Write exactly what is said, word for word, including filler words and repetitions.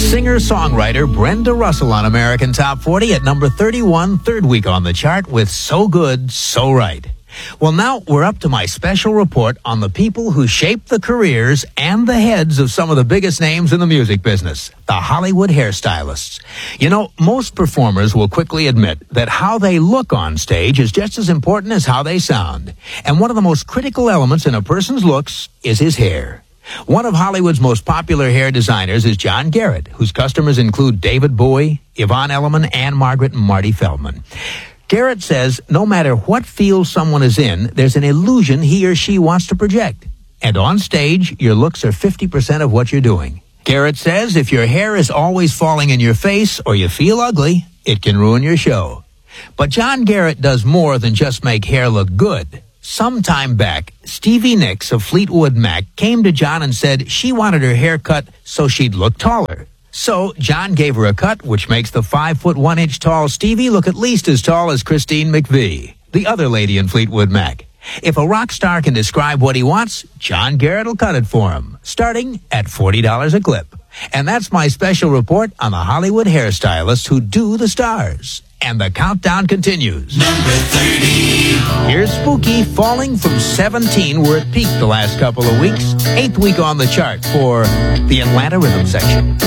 Singer-songwriter Brenda Russell on American Top forty at number thirty-one, third week on the chart with So Good, So Right. Well, now we're up to my special report on the people who shape the careers and the heads of some of the biggest names in the music business, the Hollywood hairstylists. You know, most performers will quickly admit that how they look on stage is just as important as how they sound. And one of the most critical elements in a person's looks is his hair. One of Hollywood's most popular hair designers is John Garrett, whose customers include David Bowie, Yvonne Elliman, Anne Margaret, and Marty Feldman. Garrett says no matter what field someone is in, there's an illusion he or she wants to project. And on stage, your looks are fifty percent of what you're doing. Garrett says if your hair is always falling in your face or you feel ugly, it can ruin your show. But John Garrett does more than just make hair look good. Some time back, Stevie Nicks of Fleetwood Mac came to John and said she wanted her hair cut so she'd look taller. So John gave her a cut which makes the five foot one inch tall Stevie look at least as tall as Christine McVie, the other lady in Fleetwood Mac. If a rock star can describe what he wants, John Garrett will cut it for him, starting at forty dollars a clip. And that's my special report on the Hollywood hairstylists who do the stars. And the countdown continues. Number thirty. Here's Spooky falling from seventeen, where it peaked the last couple of weeks. Eighth week on the chart for the Atlanta Rhythm section.